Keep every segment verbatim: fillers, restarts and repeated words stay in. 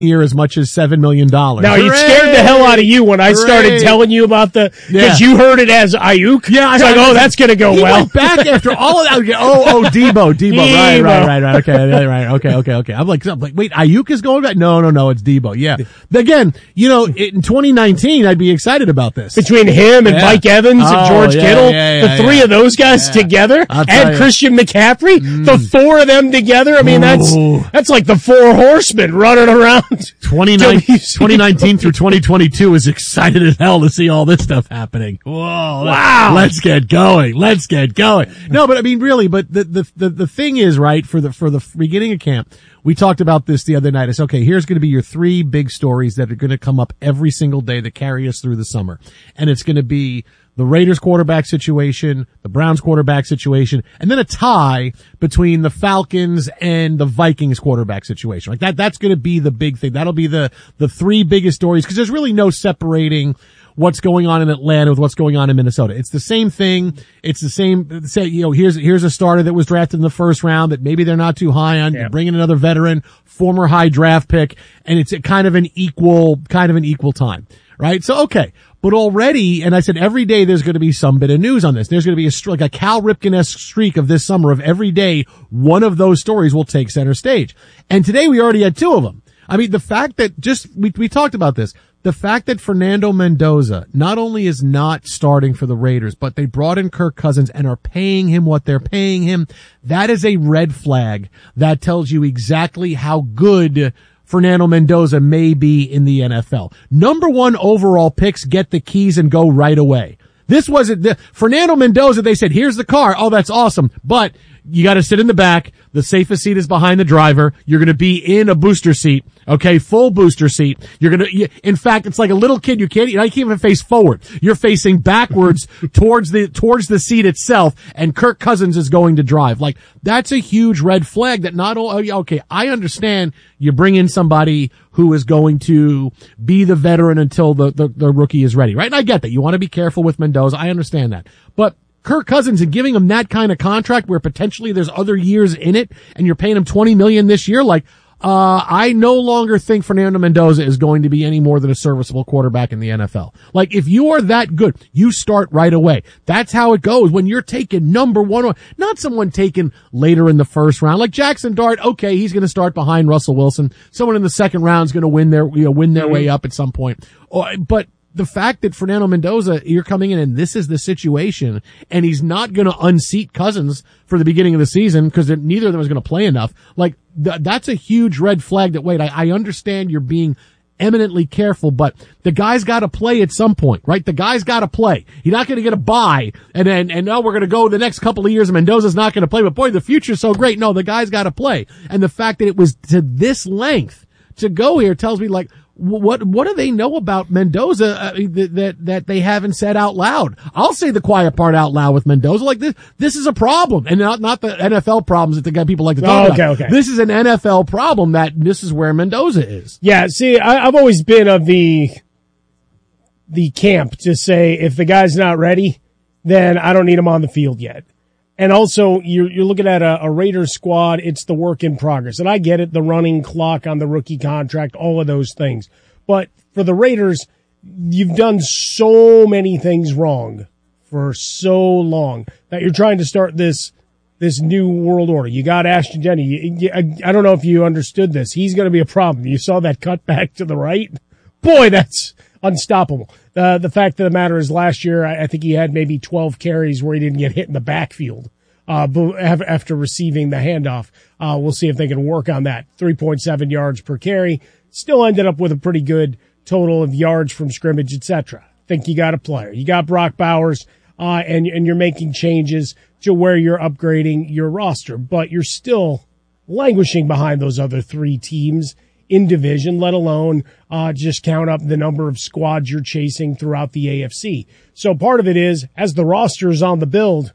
year as much as seven million dollars. Now, it scared the hell out of you when I Hooray. started telling you about the, because yeah. you heard it as Ayuk. Yeah, it's I, like, I, oh, that's going to go he well. Went back after all of that. Oh, oh, Debo, Debo. Right, right, right, right. Okay, right, right. Okay, okay, okay. I'm like, I'm like, wait, Ayuk is going back? No, no, no, it's Debo. Yeah. Again, you know, in twenty nineteen, I'd be excited about this. Between him and yeah. Mike Evans oh, and George yeah, Kittle, yeah, yeah, the three yeah. of those guys yeah. together, and you. Christian McCaffrey, mm. the four of them together. I mean, that's, Ooh. that's like the four horsemen running around. twenty nineteen through twenty twenty-two is excited as hell to see all this stuff happening. Whoa. Wow. Let's get going. Let's get going. No, but I mean, really, but the, the, the, the thing is, right, for the, for the beginning of camp, we talked about this the other night. It's okay, here's going to be your three big stories that are going to come up every single day that carry us through the summer. And it's going to be the Raiders quarterback situation, the Browns quarterback situation, and then a tie between the Falcons and the Vikings quarterback situation. Like that, that's going to be the big thing. That'll be the, the three biggest stories, because there's really no separating what's going on in Atlanta with what's going on in Minnesota. It's the same thing. It's the same, say, you know, here's, here's a starter that was drafted in the first round that maybe they're not too high on. Yeah. You're bringing another veteran, former high draft pick, and it's a kind of an equal, kind of an equal time. Right? So, okay. But already, and I said every day there's going to be some bit of news on this. There's going to be a, like a Cal Ripken-esque streak of this summer of every day one of those stories will take center stage. And today we already had two of them. I mean, the fact that just, we, we talked about this. The fact that Fernando Mendoza not only is not starting for the Raiders, but they brought in Kirk Cousins and are paying him what they're paying him, that is a red flag that tells you exactly how good Fernando Mendoza may be in the N F L. Number one overall picks get the keys and go right away. This wasn't the Fernando Mendoza. They said, here's the car. Oh, that's awesome. But you got to sit in the back. The safest seat is behind the driver. You're going to be in a booster seat. Okay. Full booster seat. You're going to, you, in fact, it's like a little kid. You can't, you can't even face forward. You're facing backwards towards the, towards the seat itself. And Kirk Cousins is going to drive. Like, that's a huge red flag that not only, okay, I understand you bring in somebody who is going to be the veteran until the, the, the rookie is ready, right? And I get that. You want to be careful with Mendoza. I understand that. But Kirk Cousins and giving him that kind of contract where potentially there's other years in it and you're paying him twenty million dollars this year, like, uh, I no longer think Fernando Mendoza is going to be any more than a serviceable quarterback in the N F L. Like, if you are that good, you start right away. That's how it goes when you're taking number one, not someone taken later in the first round. Like Jackson Dart, okay, he's going to start behind Russell Wilson. Someone in the second round is going to win their, you know, win their way up at some point. Oh, but the fact that Fernando Mendoza, you're coming in and this is the situation, and he's not going to unseat Cousins for the beginning of the season because neither of them is going to play enough. Like, th- that's a huge red flag that, wait, I, I understand you're being eminently careful, but the guy's got to play at some point, right? The guy's got to play. He's not going to get a bye and then, and oh, we're going to go the next couple of years and Mendoza's not going to play, but boy, the future's so great. No, the guy's got to play. And the fact that it was to this length to go here tells me, like, What, what do they know about Mendoza uh, that, that they haven't said out loud? I'll say the quiet part out loud with Mendoza. Like, this, this is a problem, and not, not the N F L problems that the guy people like to talk oh, okay, about. Okay. This is an N F L problem that this is where Mendoza is. Yeah. See, I, I've always been of the, the camp to say if the guy's not ready, then I don't need him on the field yet. And also, you're, you're looking at a, a Raiders squad, it's the work in progress. And I get it, the running clock on the rookie contract, all of those things. But for the Raiders, you've done so many things wrong for so long that you're trying to start this this new world order. You got Ashton Jennings. You, you, I, I don't know if you understood this. He's going to be a problem. You saw that cut back to the right? Boy, that's unstoppable. Uh, the fact of the matter is last year, I, I think he had maybe twelve carries where he didn't get hit in the backfield uh, after receiving the handoff. Uh, we'll see if they can work on that. three point seven yards per carry. Still ended up with a pretty good total of yards from scrimmage, et cetera. Think you got a player. You got Brock Bowers, uh, and, and you're making changes to where you're upgrading your roster, but you're still languishing behind those other three teams in division, let alone uh, just count up the number of squads you're chasing throughout the A F C. So part of it is, as the roster is on the build,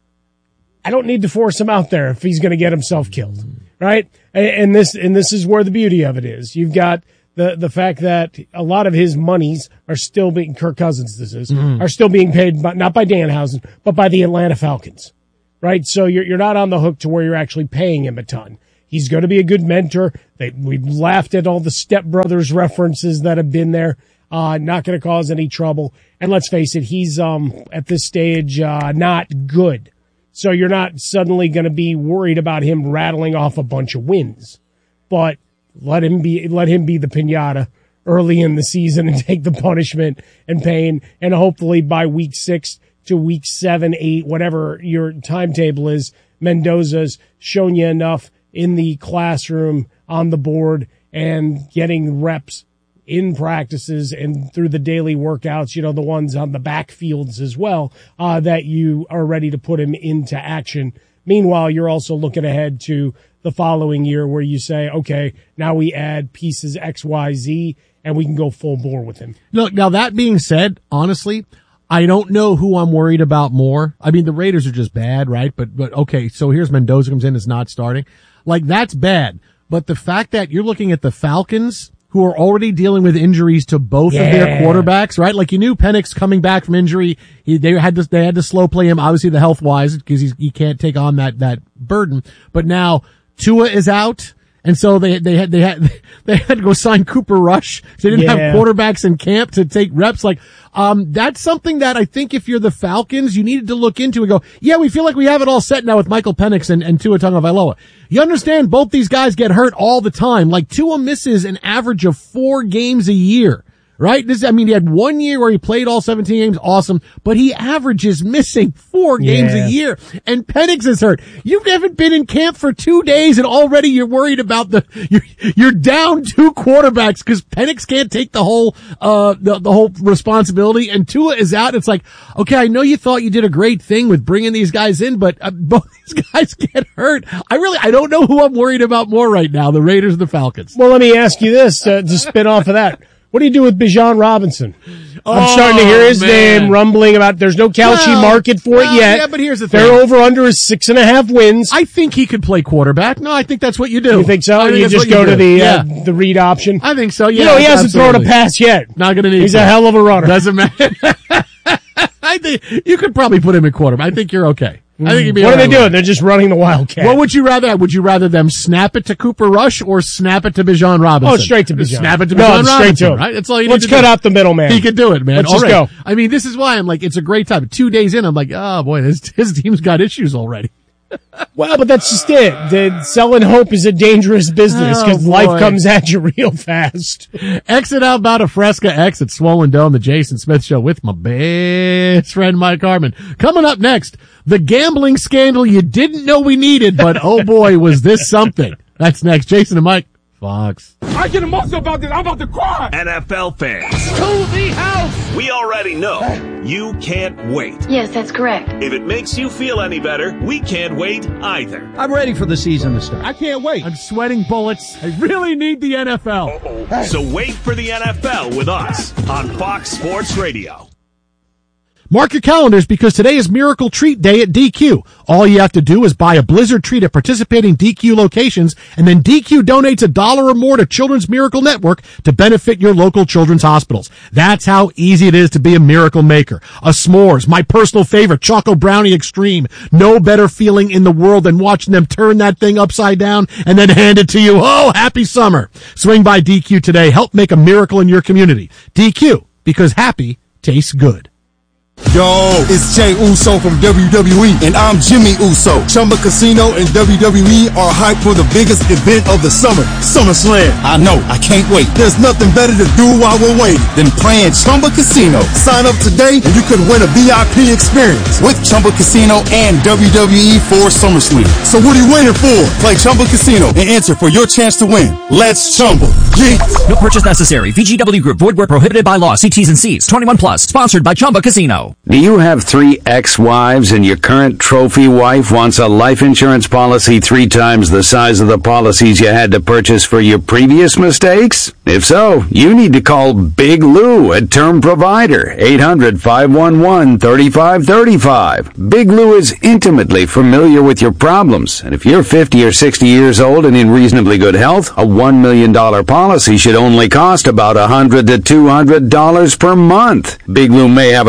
I don't need to force him out there if he's going to get himself killed, right? And, and this and this is where the beauty of it is. You've got the the fact that a lot of his monies are still being, Kirk Cousins this is, mm-hmm. are still being paid by, not by Danhausen, but by the Atlanta Falcons, right? So you're you're not on the hook to where you're actually paying him a ton. He's going to be a good mentor. They, we've laughed at all the Step Brothers references that have been there. Uh, not going to cause any trouble. And let's face it, he's, um, at this stage, uh, not good. So you're not suddenly going to be worried about him rattling off a bunch of wins. But let him be, let him be the piñata early in the season and take the punishment and pain. And hopefully by week six to week seven, eight, whatever your timetable is, Mendoza's shown you enough in the classroom, on the board, and getting reps in practices and through the daily workouts, you know, the ones on the backfields as well, uh, that you are ready to put him into action. Meanwhile, you're also looking ahead to the following year where you say, okay, now we add pieces X, Y, Z, and we can go full bore with him. Look, now that being said, honestly, I don't know who I'm worried about more. I mean, the Raiders are just bad, right? But, but okay, so here's Mendoza comes in, is not starting. Like, that's bad. But the fact that you're looking at the Falcons, who are already dealing with injuries to both yeah. of their quarterbacks, right? Like, you knew Penix coming back from injury, he, they had to, they had to slow play him, obviously the health wise, because he's, he can't take on that, that burden. But now Tua is out. And so they, they had, they had, they had to go sign Cooper Rush. They didn't yeah. have quarterbacks in camp to take reps. Like, um, that's something that I think if you're the Falcons, you needed to look into and go, yeah, we feel like we have it all set now with Michael Penix and, and Tua Tagovailoa. You understand both these guys get hurt all the time. Like, Tua misses an average of four games a year. Right? This, I mean, he had one year where he played all seventeen games. Awesome. But he averages missing four games yeah. a year. And Penix is hurt. You haven't been in camp for two days and already you're worried about the, you're, you're down two quarterbacks because Penix can't take the whole, uh, the, the whole responsibility and Tua is out. It's like, okay, I know you thought you did a great thing with bringing these guys in, but uh, both these guys get hurt. I really, I don't know who I'm worried about more right now, the Raiders or the Falcons. Well, let me ask you this, uh, to spin off of that. What do you do with Bijan Robinson? Oh, I'm starting to hear his man. name rumbling about there's no Kelce well, market for well, it yet. Yeah, but here's the Their thing. over under is six and a half wins. I think he could play quarterback. No, I think that's what you do. You think so? I think You just go you to the yeah. uh, the read option? I think so, yeah. You know, he hasn't absolutely. thrown a pass yet. Not gonna need He's to. a hell of a runner. Doesn't matter. I think you could probably put him in quarterback. I think you're okay. I think you'd be What all are they right. doing? They're just running the Wildcat. What would you rather have? Would you rather them snap it to Cooper Rush or snap it to Bijan Robinson? Oh, straight to Bijan. Snap it to no, Bijan straight Robinson, to him. right? That's all you Let's need to cut do. out the middleman. He could do it, man. Let's all just right. go. I mean, this is why I'm like, it's a great time. Two days in, I'm like, oh boy, his, his team's got issues already. Well, but that's just it. The selling hope is a dangerous business because Oh, life boy. comes at you real fast. Exit out about a Fresca exit Swollen Dome, the Jason Smith Show with my best friend Mike Harmon. Coming up next, the gambling scandal you didn't know we needed, but oh boy, was this something. That's next. Jason and Mike, Fox. I get emotional about this. I'm about to cry. N F L fans, To the house. we already know you can't wait. Yes, that's correct. If it makes you feel any better, we can't wait either. I'm ready for the season to start. I can't wait. I'm sweating bullets. I really need the N F L. So wait for the N F L with us on Fox Sports Radio. Mark your calendars because today is Miracle Treat Day at D Q. All you have to do is buy a Blizzard treat at participating D Q locations, and then D Q donates a dollar or more to Children's Miracle Network to benefit your local children's hospitals. That's how easy it is to be a miracle maker. A s'mores, my personal favorite, Choco Brownie Extreme. No better feeling in the world than watching them turn that thing upside down and then hand it to you. Oh, happy summer. Swing by D Q today. Help make a miracle in your community. D Q, because happy tastes good. Yo, it's Jay Uso from W W E, and I'm Jimmy Uso. Chumba Casino and W W E are hyped for the biggest event of the summer, SummerSlam. I know, I can't wait. There's nothing better to do while we're waiting than playing Chumba Casino. Sign up today and you could win a V I P experience with Chumba Casino and W W E for SummerSlam. So what are you waiting for? Play Chumba Casino and enter for your chance to win. Let's Chumba. Yeah. No purchase necessary. V G W Group. Void where prohibited by law. See T's and C's. twenty-one plus. Sponsored by Chumba Casino. Do you have three ex-wives and your current trophy wife wants a life insurance policy three times the size of the policies you had to purchase for your previous mistakes? If so, you need to call Big Lou at Term Provider, eight hundred, five one one, three five three five. Big Lou is intimately familiar with your problems, and if you're fifty or sixty years old and in reasonably good health, a one million dollars policy should only cost about one hundred to two hundred dollars per month. Big Lou may have a solution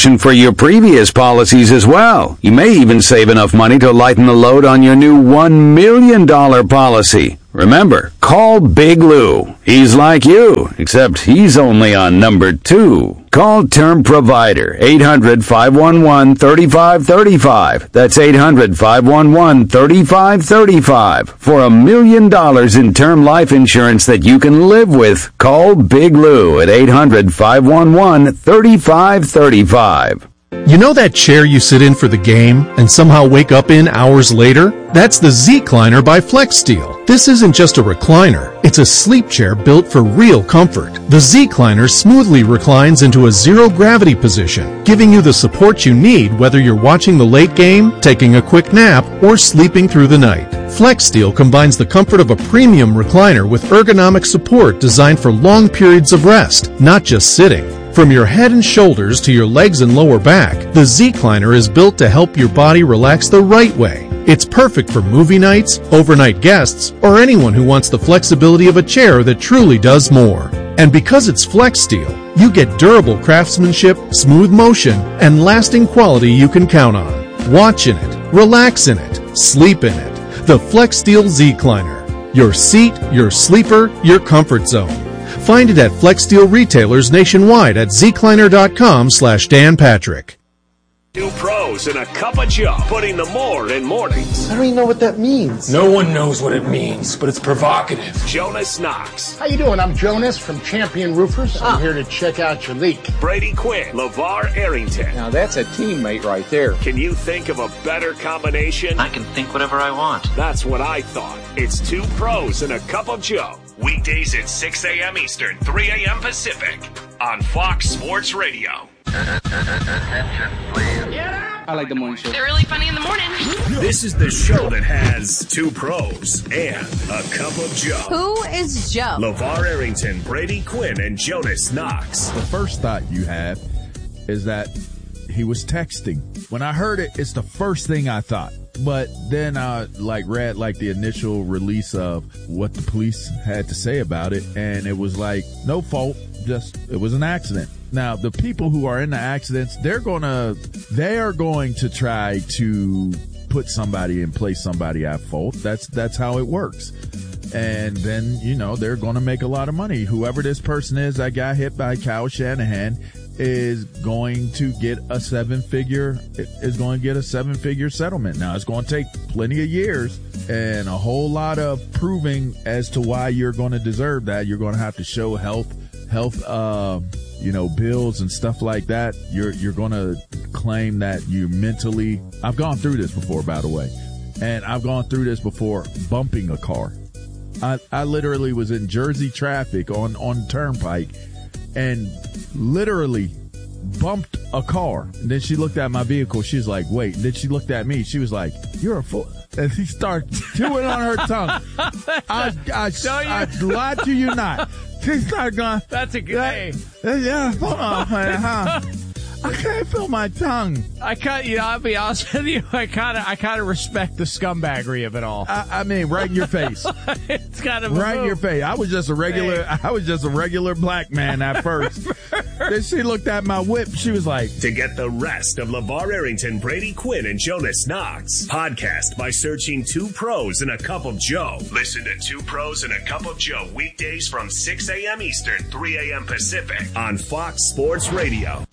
protection for your previous policies as well. You may even save enough money to lighten the load on your new one million dollars policy. Remember, call Big Lou. He's like you, except he's only on number two. Call Term Provider, eight hundred, five one one, three five three five. That's eight hundred, five one one, three five three five. For a million dollars in term life insurance that you can live with, call Big Lou at eight hundred, five one one, three five three five. You know that chair you sit in for the game and somehow wake up in hours later? That's the Z-Cliner by FlexSteel. This isn't just a recliner. It's a sleep chair built for real comfort. The Z-Cliner smoothly reclines into a zero-gravity position, giving you the support you need whether you're watching the late game, taking a quick nap, or sleeping through the night. FlexSteel combines the comfort of a premium recliner with ergonomic support designed for long periods of rest, not just sitting. From your head and shoulders to your legs and lower back, the Z-Cliner is built to help your body relax the right way. It's perfect for movie nights, overnight guests, or anyone who wants the flexibility of a chair that truly does more. And because it's FlexSteel, you get durable craftsmanship, smooth motion, and lasting quality you can count on. Watch in it, relax in it, sleep in it. The FlexSteel Z-Cliner. Your seat, your sleeper, your comfort zone. Find it at FlexSteel retailers nationwide at zcliner.com slash Dan Patrick. Two pros and a cup of Joe, putting the more in mornings. I don't even know what that means. No one knows what it means, but it's provocative. Jonas Knox. How you doing? I'm Jonas from Champion Roofers. I'm here to check out your leak. Brady Quinn. LeVar Arrington. Now that's a teammate right there. Can you think of a better combination? I can think whatever I want. That's what I thought. It's two pros and a cup of Joe. Weekdays at six a.m. Eastern, three a.m. Pacific on Fox Sports Radio. Attention, please. I like the morning show. They're really funny in the morning. This is the show that has two pros and a cup of Joe. Who is Joe? LeVar Arrington, Brady Quinn, and Jonas Knox. The first thought you have is that he was texting. When I heard it, it's the first thing I thought. But then I like read like the initial release of what the police had to say about it, and it was like no fault, just it was an accident. Now the people who are in the accidents, they're gonna they are going to try to put somebody and place somebody at fault. That's that's how it works. And then, you know, they're going to make a lot of money. Whoever this person is that got hit by Kyle Shanahan is going to get a seven figure, is going to get a seven figure settlement. Now, it's going to take plenty of years and a whole lot of proving as to why you're going to deserve that. You're going to have to show health, health, uh, you know, bills and stuff like that. You're, you're going to claim that you mentally, I've gone through this before, by the way, and I've gone through this before bumping a car. I, I literally was in Jersey traffic on, on Turnpike and literally bumped a car. And then she looked at my vehicle. She was like, wait. And then she looked at me. She was like, you're a fool. And she started chewing on her tongue. I, I, I, I lied to you not. She started going. That's a good day. Yeah, hold on, huh? I can't feel my tongue. I kind, you know, I'll be honest with you. I kind of, I kind of respect the scumbaggery of it all. I, I mean, right in your face. It's kind of right in your face. I was just a regular. Hey. I was just a regular black man at first. Then she looked at my whip. She was like, to get the rest of LeVar Arrington, Brady Quinn, and Jonas Knox podcast by searching Two Pros and a Cup of Joe. Listen to Two Pros and a Cup of Joe weekdays from six a.m. Eastern, three a.m. Pacific on Fox Sports Radio.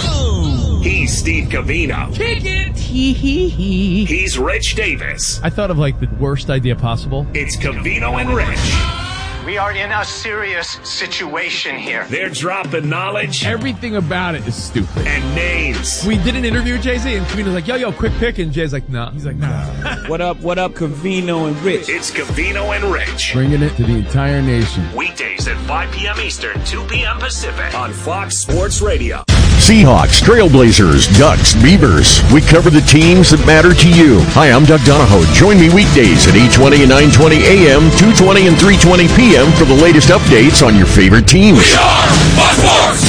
He's Steve Covino. Kick it. Hee hee hee. He's Rich Davis. I thought of like the worst idea possible. It's Covino and Rich. We are in a serious situation here. They're dropping knowledge. Everything about it is stupid. And names. We did an interview with Jay-Z, and Covino's like, yo, yo, quick pick. And Jay's like, nah. He's like, nah. What up, what up, Covino and Rich? It's Covino and Rich. Bringing it to the entire nation. Weekdays at five p.m. Eastern, two p.m. Pacific on Fox Sports Radio. Seahawks, Trailblazers, Ducks, Beavers. We cover the teams that matter to you. Hi, I'm Doug Donahoe. Join me weekdays at eight twenty and nine twenty a.m., two twenty and three twenty p.m. for the latest updates on your favorite teams. We are Fox Sports!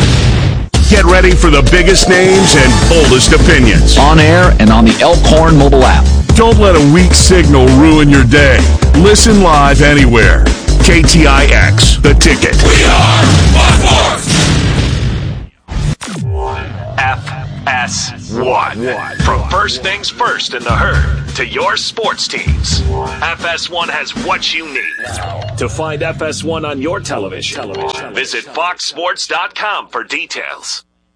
Get ready for the biggest names and boldest opinions. On air and on the Elkhorn mobile app. Don't let a weak signal ruin your day. Listen live anywhere. K T I X, The Ticket. We are Fox Sports! F one. From first things first in the herd to your sports teams, F S one has what you need. To find F S one on your television, visit fox sports dot com for details.